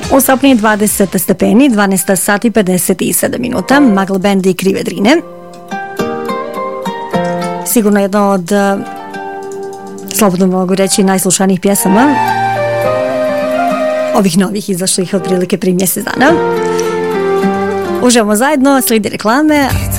U Sopni 20 stepeni, 12 sati 57 minuta, Magla Band i Krive Drine. Sigurno jedno od, slobodno mogu reći, najslušanijih pjesama ovih novih izašlih otprilike prije mjesec dana. Uživamo zajedno, slijedi reklame.